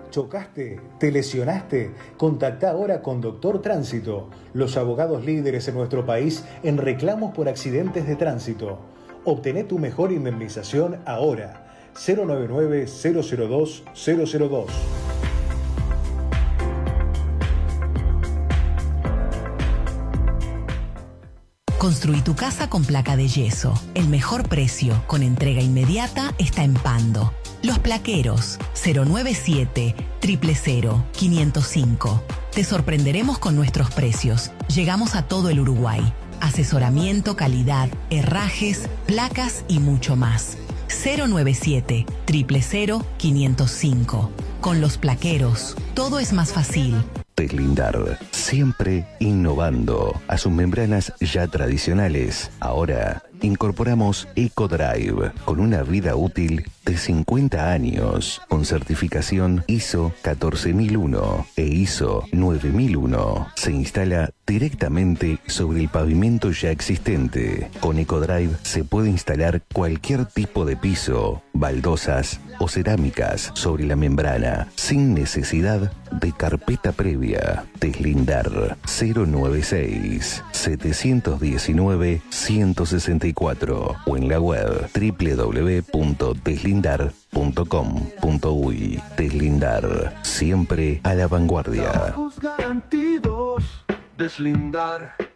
¿Chocaste? ¿Te lesionaste? Contactá ahora con Doctor Tránsito, los abogados líderes en nuestro país en reclamos por accidentes de tránsito. Obtené tu mejor indemnización ahora. 099-002-002. Construí tu casa con placa de yeso. El mejor precio, con entrega inmediata, está en Pando. Los Plaqueros, 097-000-505. Te sorprenderemos con nuestros precios. Llegamos a todo el Uruguay. Asesoramiento, calidad, herrajes, placas y mucho más. 097-000-505. Con Los Plaqueros, todo es más fácil. Deslindar, siempre innovando a sus membranas ya tradicionales. Ahora incorporamos EcoDrive con una vida útil de 50 años, con certificación ISO 14001 e ISO 9001. Se instala directamente sobre el pavimento ya existente. Con EcoDrive se puede instalar cualquier tipo de piso, baldosas o cerámicas sobre la membrana, sin necesidad de carpeta previa. Deslindar 096-719-164 o en la web www.deslindar.com.uy. Deslindar, siempre a la vanguardia. Garantidos, Deslindar.